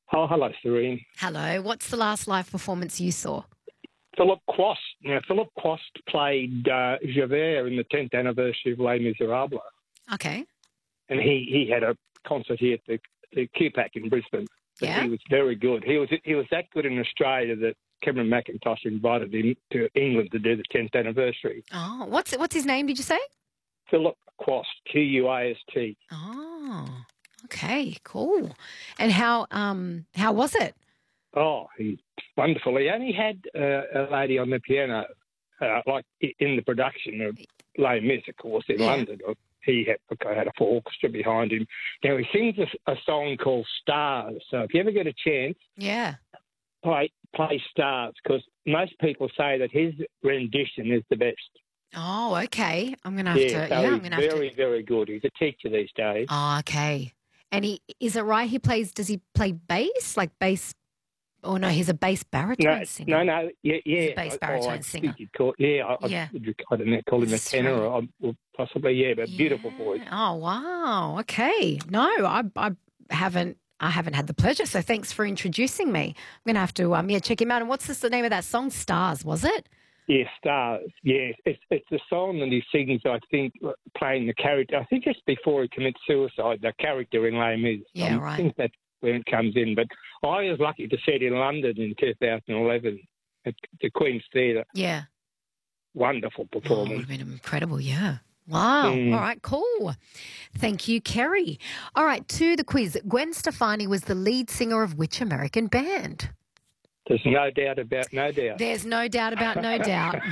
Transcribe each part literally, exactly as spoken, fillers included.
Oh, hello, Serene. Hello. What's the last live performance you saw? Philip Quast. Now, Philip Quast played uh, Javert in the tenth anniversary of Les Miserables. Okay. And he, he had a concert here at the, the Q PAC in Brisbane. But Yeah. He was very good. He was he was that good in Australia that Cameron McIntosh invited him to England to do the tenth anniversary. Oh, what's what's his name, did you say? Philip Quast, Q U A S T. Oh, okay, cool. And how um how was it? Oh, he's wonderful. He only had uh, a lady on the piano, uh, like i- in the production of Les Mis, of course, in Yeah. London. He had, had a full orchestra behind him. Now, he sings a, a song called Stars. So if you ever get a chance, Yeah. play, play Stars, because most people say that his rendition is the best. Oh, okay. I'm gonna have Yeah, to. so Yeah, I'm he's gonna have very, to. very good. He's a teacher these days. Oh, okay. And he is it right? He plays. Does he play bass? Like bass? Oh no, he's a bass baritone No, singer. no, no, yeah, yeah. He's a bass I- baritone oh, I singer. think you'd call, yeah, I, Yeah. I, I don't know, call him a That's tenor, right. or, or possibly, yeah, but beautiful Yeah. voice. Oh wow. Okay. No, I I haven't. I haven't had the pleasure. So thanks for introducing me. I'm gonna have to um yeah check him out. And what's this, the name of that song? Stars, was it? Yeah, Stars. Yes, it's it's a song that he sings. I think playing the character. I think it's before he commits suicide. The character in Les Mis. Yeah, Um, right. I think that's when it comes in. But I was lucky to see it in London in two thousand eleven at the Queen's Theatre. Yeah. Wonderful Oh, it would performance. have been incredible, yeah. Wow. Mm. All right, cool. Thank you, Kerry. All right, to the quiz. Gwen Stefani was the lead singer of which American band? There's no doubt about no doubt. There's no doubt about no doubt.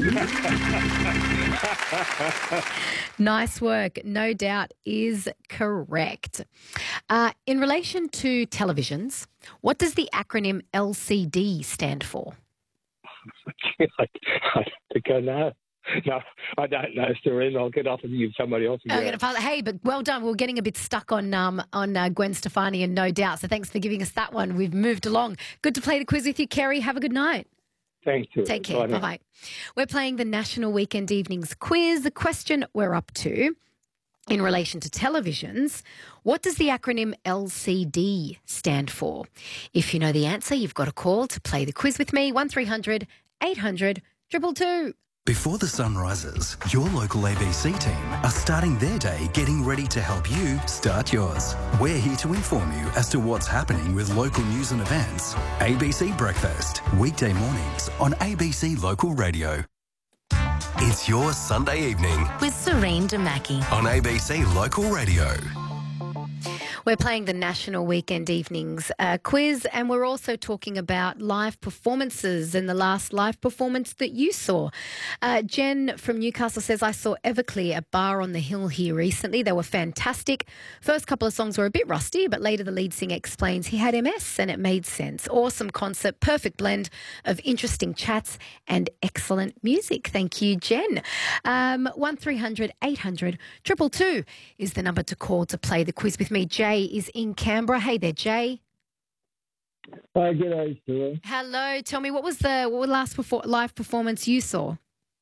Nice work. No doubt is correct. Uh, in relation to televisions, what does the acronym L C D stand for? I, I think I know. No, I don't know, Serene. I'll get off and give somebody else a I'm go. going to pass. Hey, but well done. We We're getting a bit stuck on um, on uh, Gwen Stefani and No Doubt. So thanks for giving us that one. We've moved along. Good to play the quiz with you, Kerry. Have a good night. Thanks, Serene. Take care. now. Bye bye. We're playing the National Weekend Evenings quiz. The question we're up to in relation to televisions, what does the acronym L C D stand for? If you know the answer, you've got a call to play the quiz with me. one three hundred eight hundred two two two. Before the sun rises, your local A B C team are starting their day getting ready to help you start yours. We're here to inform you as to what's happening with local news and events. A B C Breakfast, weekday mornings on A B C Local Radio. It's your Sunday evening with Serene Damaki. on A B C Local Radio. We're playing the National Weekend Evenings uh, quiz, and we're also talking about live performances and the last live performance that you saw. Uh, Jen from Newcastle says, I saw Everclear at Bar on the Hill here recently. They were fantastic. First couple of songs were a bit rusty, but later the lead singer explains he had M S and it made sense. Awesome concert, perfect blend of interesting chats and excellent music. Thank you, Jen. Um, one three hundred eight hundred two two two is the number to call to play the quiz with me. Jay is in Canberra. Hey there, Jay. Hi, g'day, Stuart. Hello. Tell me, what was the what was the last perfor- live performance you saw?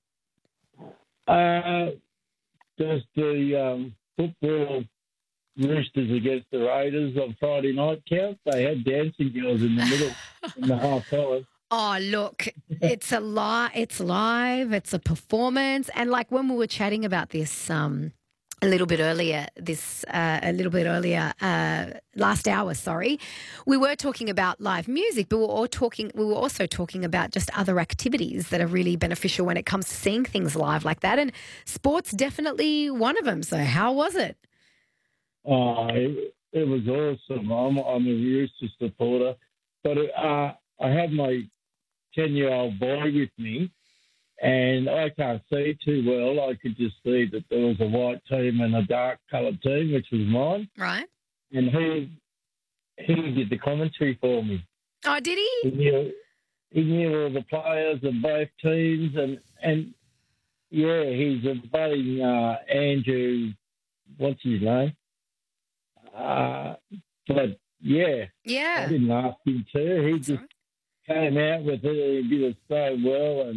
Uh, just the um, football Roosters against the Raiders on Friday night count. They had dancing girls in the middle in the half hour. Oh, look, it's a li- it's live, it's a performance. And like when we were chatting about this um, a little bit earlier, this uh, a little bit earlier, uh, last hour, sorry, we were talking about live music, but we were all talking, we were also talking about just other activities that are really beneficial when it comes to seeing things live like that. And sports definitely one of them. So how was it? Oh, it, it was awesome. I'm, I'm a Rooster supporter. But uh, I had my ten-year-old boy with me, and I can't see too well. I could just see that there was a white team and a dark-coloured team, which was mine. Right. And he he did the commentary for me. Oh, did he? He knew, he knew all the players of both teams, and, and yeah, he's a buddy, uh, Andrew, what's his name? Uh, but, yeah, I Yeah. didn't ask him to. He That's just all right. came out with it. He did it so well, and